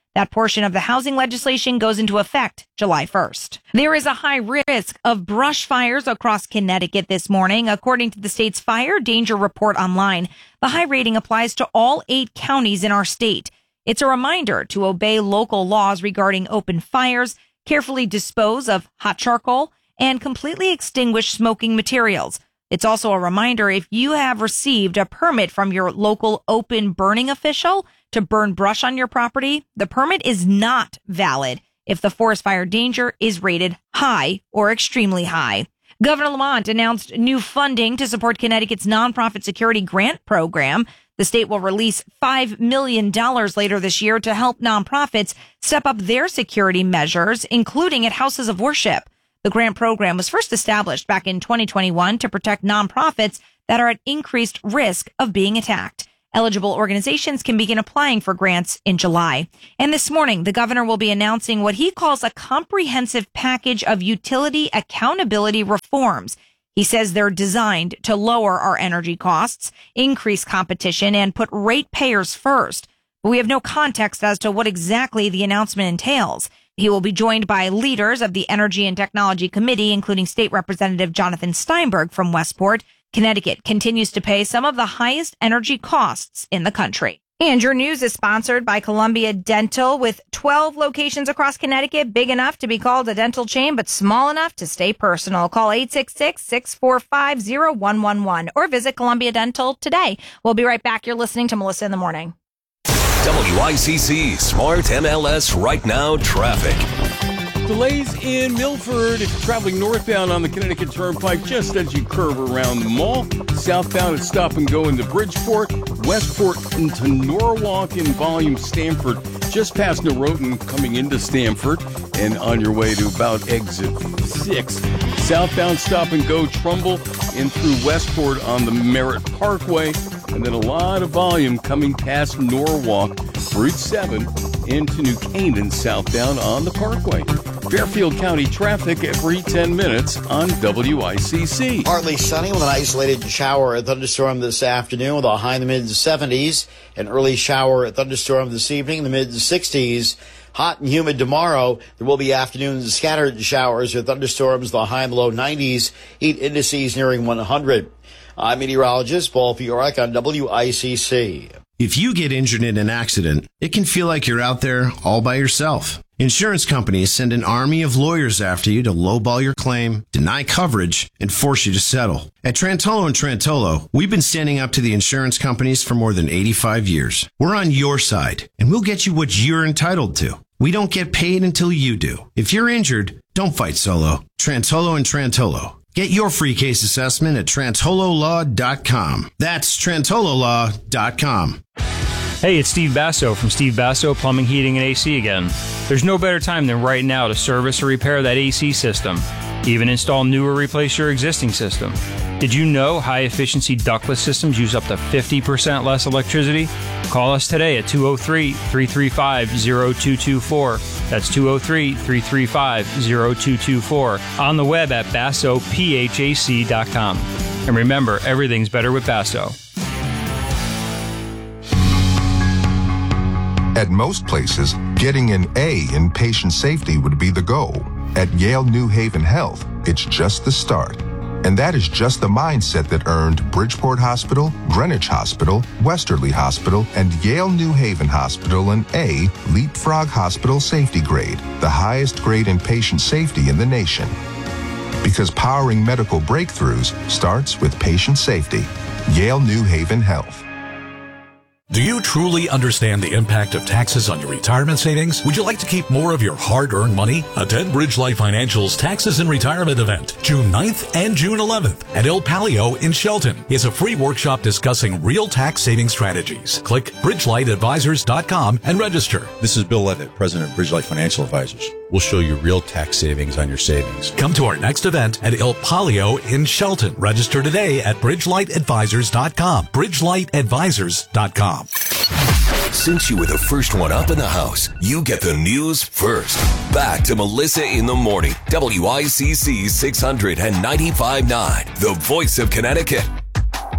That portion of the housing legislation goes into effect July 1st. There is a high risk of brush fires across Connecticut this morning, according to the state's Fire Danger Report online. The high rating applies to all 8 counties in our state. It's a reminder to obey local laws regarding open fires, carefully dispose of hot charcoal, and completely extinguish smoking materials. It's also a reminder if you have received a permit from your local open burning official to burn brush on your property, the permit is not valid if the forest fire danger is rated high or extremely high. Governor Lamont announced new funding to support Connecticut's nonprofit security grant program. The state will release $5 million later this year to help nonprofits step up their security measures, including at houses of worship. The grant program was first established back in 2021 to protect nonprofits that are at increased risk of being attacked. Eligible organizations can begin applying for grants in July. And this morning, the governor will be announcing what he calls a comprehensive package of utility accountability reforms. He says they're designed to lower our energy costs, increase competition, and put ratepayers first. But we have no context as to what exactly the announcement entails. He will be joined by leaders of the Energy and Technology Committee, including State Representative Jonathan Steinberg from Westport. Connecticut continues to pay some of the highest energy costs in the country. And your news is sponsored by Columbia Dental, with 12 locations across Connecticut, big enough to be called a dental chain, but small enough to stay personal. Call 866-645-0111 or visit Columbia Dental today. We'll be right back. You're listening to Melissa in the Morning. WICC Smart MLS Right Now traffic. Delays in Milford if you're traveling northbound on the Connecticut Turnpike just as you curve around the mall. Southbound at Stop and Go into Bridgeport. Westport into Norwalk in volume Stamford. Just past Norotan coming into Stamford and on your way to about exit 6. Southbound Stop and Go Trumbull in through Westport on the Merritt Parkway. And then a lot of volume coming past Norwalk, Route 7 into New Canaan southbound on the Parkway. Fairfield County traffic every 10 minutes on WICC. Partly sunny with an isolated shower or thunderstorm this afternoon with a high in the mid-70s. An early shower or thunderstorm this evening in the mid-60s. Hot and humid tomorrow. There will be afternoon scattered showers or thunderstorms, the high and low 90s. Heat indices nearing 100. I'm meteorologist Paul Fiorek on WICC. If you get injured in an accident, it can feel like you're out there all by yourself. Insurance companies send an army of lawyers after you to lowball your claim, deny coverage, and force you to settle. At Trantolo & Trantolo, we've been standing up to the insurance companies for more than 85 years. We're on your side, and we'll get you what you're entitled to. We don't get paid until you do. If you're injured, don't fight solo. Trantolo & Trantolo. Get your free case assessment at TrantoloLaw.com. That's TrantoloLaw.com. Hey, it's Steve Basso from Steve Basso Plumbing, Heating, and AC again. There's no better time than right now to service or repair that AC system. Even install new or replace your existing system. Did you know high-efficiency ductless systems use up to 50% less electricity? Call us today at 203-335-0224. That's 203-335-0224. On the web at BassoPHAC.com. And remember, everything's better with Basso. At most places, getting an A in patient safety would be the goal. At Yale New Haven Health, it's just the start. And that is just the mindset that earned Bridgeport Hospital, Greenwich Hospital, Westerly Hospital, and Yale New Haven Hospital an A Leapfrog Hospital Safety Grade, the highest grade in patient safety in the nation. Because powering medical breakthroughs starts with patient safety. Yale New Haven Health. Do you truly understand the impact of taxes on your retirement savings? Would you like to keep more of your hard-earned money? Attend Bridgelight Financial's Taxes and Retirement event, June 9th and June 11th at El Palio in Shelton. It's a free workshop discussing real tax saving strategies. Click BridgelightAdvisors.com and register. This is Bill Levitt, President of Bridgelight Financial Advisors. We'll show you real tax savings on your savings. Come to our next event at El Palio in Shelton. Register today at BridgelightAdvisors.com. BridgelightAdvisors.com. Since you were the first one up in the house, you get the news first. Back to Melissa in the Morning. WICC 695.9, the voice of Connecticut.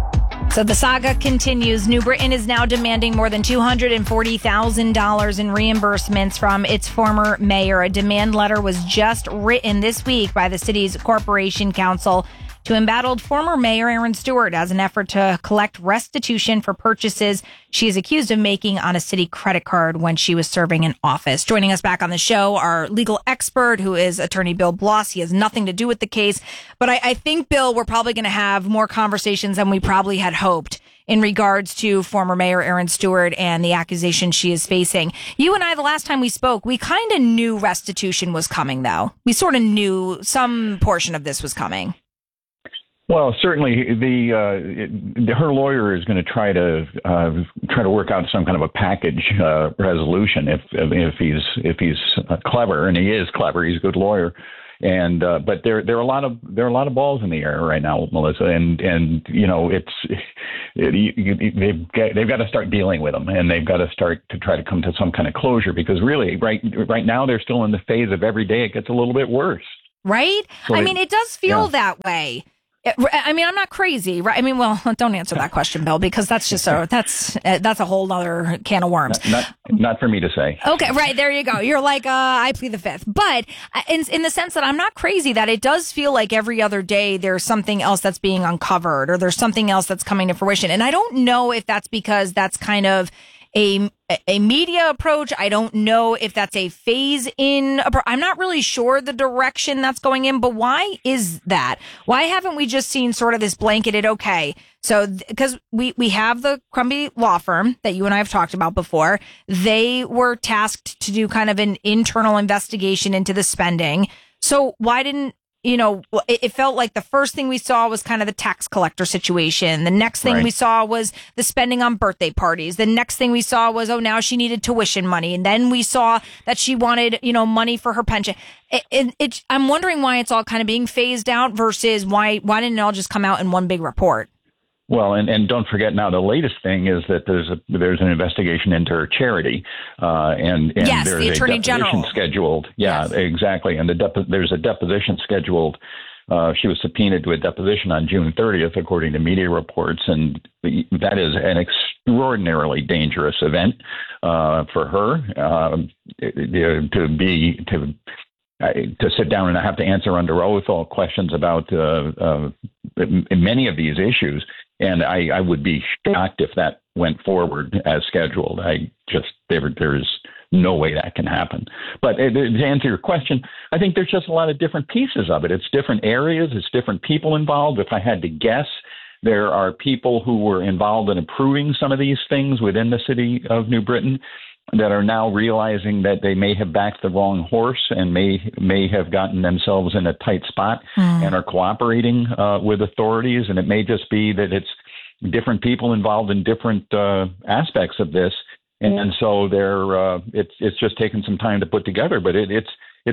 So the saga continues. New Britain is now demanding more than $240,000 in reimbursements from its former mayor. A demand letter was just written this week by the city's Corporation Council to embattled former mayor Erin Stewart as an effort to collect restitution for purchases she is accused of making on a city credit card when she was serving in office. Joining us back on the show, our legal expert, who is attorney Bill Bloss. He has nothing to do with the case, but I think, Bill, we're probably going to have more conversations than we probably had hoped in regards to former mayor Erin Stewart and the accusation she is facing. You and I, the last time we spoke, we kind of knew restitution was coming, though. We sort of knew some portion of this was coming. Well, certainly her lawyer is going to try to work out some kind of a package resolution if he's clever, and he is clever. He's a good lawyer. And but there are a lot of balls in the air right now, Melissa, and you know they've got to start dealing with them, and they've got to start to try to come to some kind of closure, because really right now they're still in the phase of every day it gets a little bit worse. Right? So I mean, it does feel that way. I mean, I'm not crazy, right? I mean, well, don't answer that question, Bill, because that's just that's a whole other can of worms. Not for me to say. Okay, right, there you go. You're like, I plead the fifth. But in the sense that I'm not crazy, that it does feel like every other day there's something else that's being uncovered, or there's something else that's coming to fruition. And I don't know if that's because that's kind of a media approach. I don't know if that's a phase in. I'm not really sure the direction that's going in, but why is that? Why haven't we just seen sort of this blanketed, okay, so because we have the Crumby law firm that you and I have talked about before. They were tasked to do kind of an internal investigation into the spending. So why didn't, you know, it felt like the first thing we saw was kind of the tax collector situation. The next thing we saw was the spending on birthday parties. The next thing we saw was, now she needed tuition money. And then we saw that she wanted, money for her pension. I'm wondering why it's all kind of being phased out versus why didn't it all just come out in one big report? Well, and don't forget now, the latest thing is that there's an investigation into her charity, and yes, there's the Attorney General scheduled. Yeah, yes. Exactly. And there's a deposition scheduled. She was subpoenaed to a deposition on June 30th, according to media reports, and that is an extraordinarily dangerous event for her to sit down and have to answer under oath all questions about many of these issues. And I would be shocked if that went forward as scheduled. There's no way that can happen. But to answer your question, I think there's just a lot of different pieces of it. It's different areas. It's different people involved. If I had to guess, there are people who were involved in approving some of these things within the city of New Britain that are now realizing that they may have backed the wrong horse and may have gotten themselves in a tight spot and are cooperating with authorities. And it may just be that it's different people involved in different aspects of this. And so it's just taken some time to put together. But it's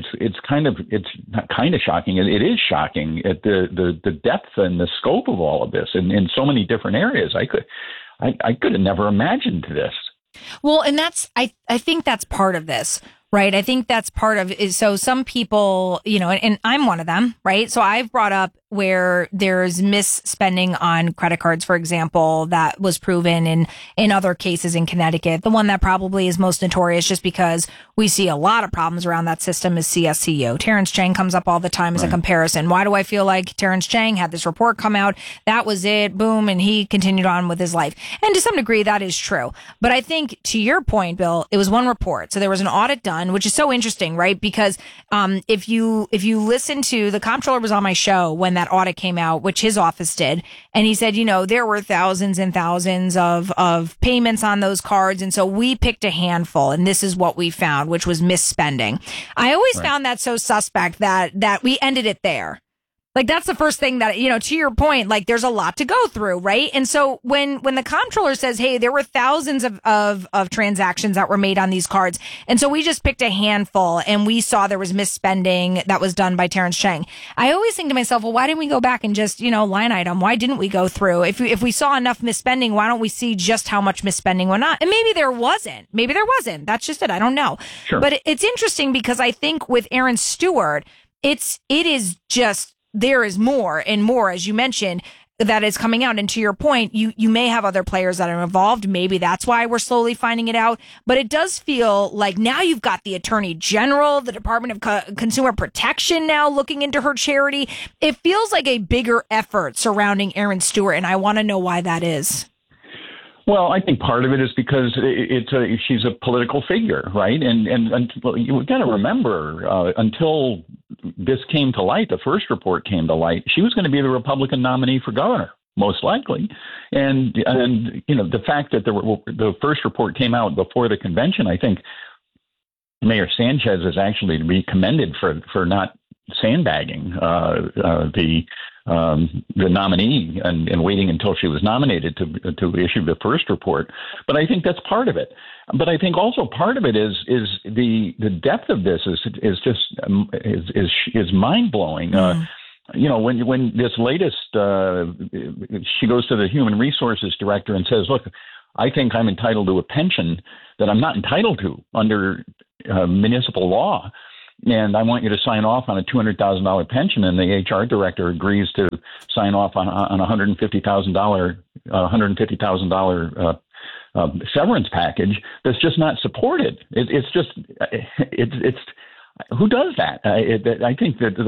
not kind of shocking. It is shocking at the depth and the scope of all of this in so many different areas. I could have never imagined this. Well, and I think that's part of this, right? I think that's part of it. So some people, and I'm one of them, right? So I've brought up where there's misspending on credit cards, for example, that was proven in other cases in Connecticut. The one that probably is most notorious, just because we see a lot of problems around that system, is CSCO. Terrence Chang comes up all the time as a comparison. Why do I feel like Terrence Chang had this report come out? That was it, boom, and he continued on with his life. And to some degree, that is true. But I think, to your point, Bill, it was one report. So there was an audit done, which is so interesting, right? Because if you listen to, the comptroller was on my show when that audit came out, which his office did. And he said, there were thousands and thousands of payments on those cards. And so we picked a handful, and this is what we found, which was misspending. I always found that so suspect that we ended it there. Like, that's the first thing that, to your point, like, there's a lot to go through, right? And so when the comptroller says, hey, there were thousands of transactions that were made on these cards, and so we just picked a handful and we saw there was misspending that was done by Terrence Chang, I always think to myself, well, why didn't we go back and just, line item? Why didn't we go through? If we saw enough misspending, why don't we see just how much misspending went on? And maybe there wasn't. That's just it. I don't know. Sure. But it's interesting because I think with Erin Stewart, it is just, there is more and more, as you mentioned. that is coming out. And to your point, you may have other players that are involved. Maybe that's why we're slowly finding it out. But it does feel like now you've got the Attorney General, the Department of Consumer Protection now looking into her charity. It feels like a bigger effort surrounding Erin Stewart, and I want to know why that is. Well, I think part of it is because she's a political figure, right? And you've got to remember, until this came to light, the first report came to light, she was going to be the Republican nominee for governor, most likely. And the fact that the first report came out before the convention, I think Mayor Sanchez is actually to be commended for not sandbagging the nominee and waiting until she was nominated to issue the first report. But I think that's part of it. But I think also part of it is the depth of this is mind blowing. When this latest she goes to the human resources director and says, "Look, I think I'm entitled to a pension that I'm not entitled to under municipal law. And I want you to sign off on a $200,000 pension," and the HR director agrees to sign off on a $150,000 severance package that's just not supported. It's who does that? I think that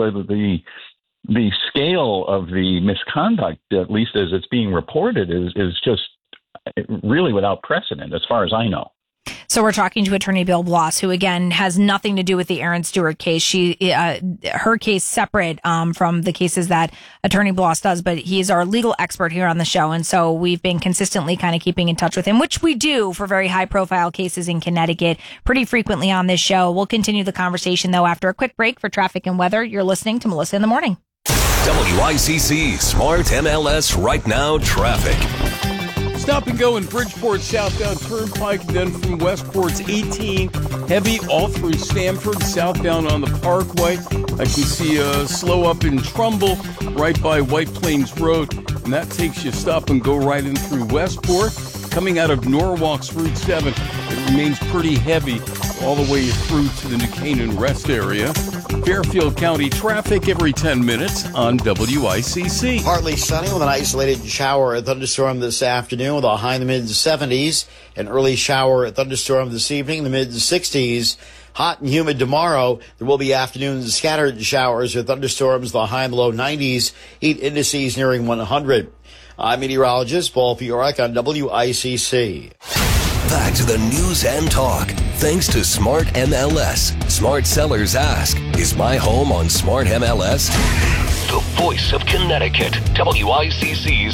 the scale of the misconduct, at least as it's being reported, is just really without precedent, as far as I know. So we're talking to Attorney Bill Bloss, who again has nothing to do with the Erin Stewart case. Her case separate from the cases that Attorney Bloss does, but he's our legal expert here on the show, and so we've been consistently kind of keeping in touch with him, which we do for very high-profile cases in Connecticut pretty frequently on this show. We'll continue the conversation though after a quick break for traffic and weather. You're listening to Melissa in the Morning. WICC Smart MLS Right Now Traffic. Stop and go in Bridgeport, southbound Turnpike, and then from Westport's 18. Heavy all through Stamford, southbound on the Parkway. I can see a slow up in Trumbull, right by White Plains Road, and that takes you stop and go right in through Westport. Coming out of Norwalk's Route 7, it remains pretty heavy all the way through to the New Canaan Rest area. Fairfield County traffic every 10 minutes on WICC. Partly sunny with an isolated shower or thunderstorm this afternoon with a high in the mid-70s. An early shower or thunderstorm this evening in the mid-60s. Hot and humid tomorrow. There will be afternoon scattered showers or thunderstorms, the high and low 90s. Heat indices nearing 100. I'm meteorologist Paul Fiorek on WICC. Back to the news and talk. Thanks to Smart MLS. Smart sellers ask, is my home on Smart MLS? The voice of Connecticut. WICC's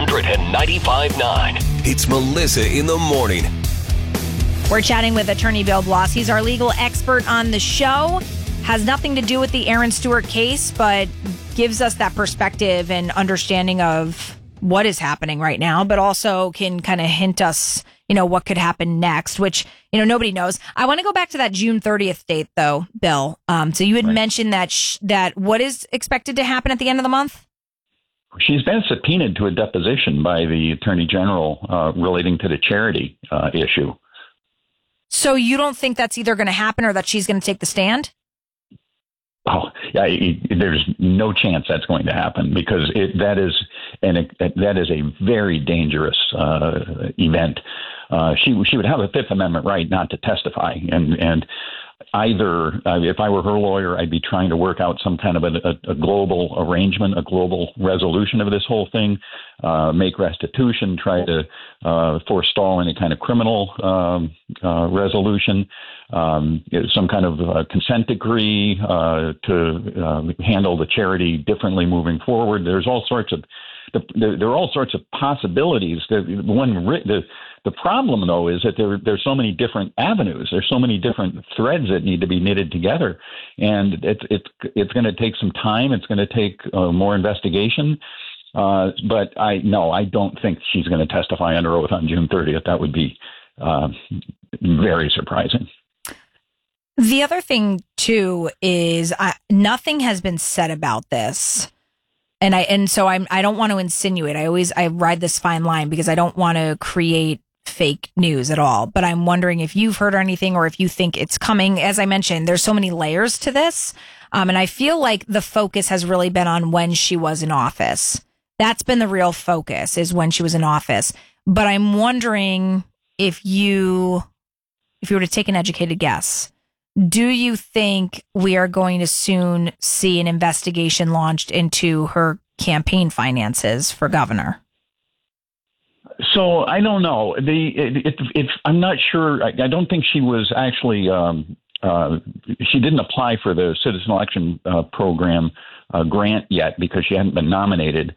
695.9. It's Melissa in the Morning. We're chatting with Attorney Bill Bloss. He's our legal expert on the show. Has nothing to do with the Erin Stewart case, but gives us that perspective and understanding of what is happening right now, but also can kind of hint us, what could happen next, which, nobody knows. I want to go back to that June 30th date, though, Bill. So you had mentioned that what is expected to happen at the end of the month? She's been subpoenaed to a deposition by the Attorney General relating to the charity issue. So you don't think that's either going to happen or that she's going to take the stand? Oh, yeah, there's no chance that's going to happen because that is a very dangerous event. She would have a Fifth Amendment right not to testify, and either if I were her lawyer, I'd be trying to work out some kind of a global arrangement, a global resolution of this whole thing, make restitution, try to forestall any kind of criminal resolution, some kind of consent decree to handle the charity differently moving forward. There are all sorts of possibilities. The problem, though, is that there's so many different avenues. There's so many different threads that need to be knitted together, and it's going to take some time. It's going to take more investigation. But I don't think she's going to testify under oath on June 30th. That would be very surprising. The other thing, too, is nothing has been said about this. And so I don't want to insinuate. I ride this fine line because I don't want to create fake news at all. But I'm wondering if you've heard anything or if you think it's coming. As I mentioned, there's so many layers to this. And I feel like the focus has really been on when she was in office. That's been the real focus, is when she was in office. But I'm wondering if you were to take an educated guess, do you think we are going to soon see an investigation launched into her campaign finances for governor? So I don't know. I'm not sure. I don't think she was actually. She didn't apply for the Citizen Election Program grant yet because she hadn't been nominated.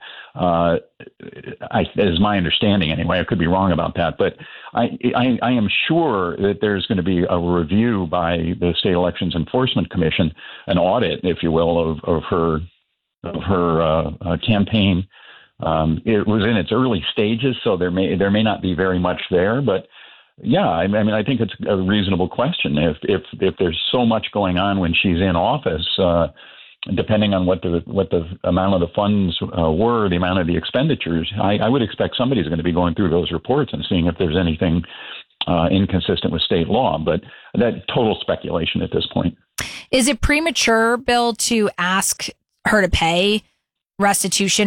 Is my understanding anyway. I could be wrong about that, but I am sure that there's going to be a review by the State Elections Enforcement Commission, an audit, if you will, of her campaign. It was in its early stages, so there may not be very much there, but yeah, I mean, I think it's a reasonable question. If there's so much going on when she's in office, depending on what the amount of the funds were, the amount of the expenditures, I would expect somebody's going to be going through those reports and seeing if there's anything inconsistent with state law. But that's total speculation at this point. Is it premature, Bill, to ask her to pay restitution